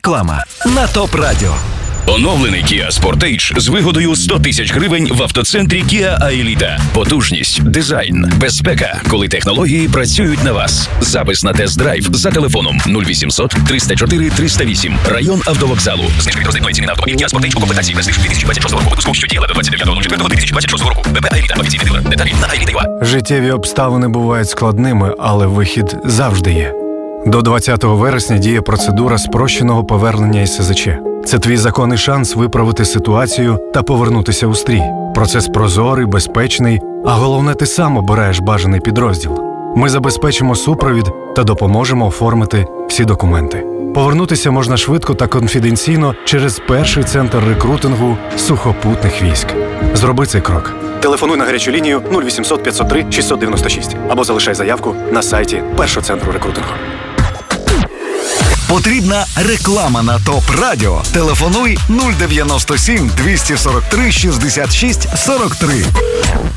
Реклама на ТОП Радіо. Оновлений Kia Sportage з вигодою 100 тисяч гривень в автоцентрі Kia Aelita. Потужність, дизайн, безпека, коли технології працюють на вас. Запис на тест-драйв за телефоном 0800 304 308. Район автовокзалу. Знижки роздільної ціни на автомобіль Kia Sportage у комплектації без знижок 2026 року випуску, що діяла до 29.04.2026 року. БП Aelita. Офіційний дилер. Деталі на Aelita.ua. Життєві обставини бувають складними, але вихід завжди є. До 20 вересня діє процедура спрощеного повернення із СЗЧ. Це твій законний шанс виправити ситуацію та повернутися у стрій. Процес прозорий, безпечний, а головне, ти сам обираєш бажаний підрозділ. Ми забезпечимо супровід та допоможемо оформити всі документи. Повернутися можна швидко та конфіденційно через перший центр рекрутингу сухопутних військ. Зроби цей крок. Телефонуй на гарячу лінію 0800 503 696 або залишай заявку на сайті першого центру рекрутингу. Потрібна реклама на ТОП Радіо. Телефонуй 097 243 66 43.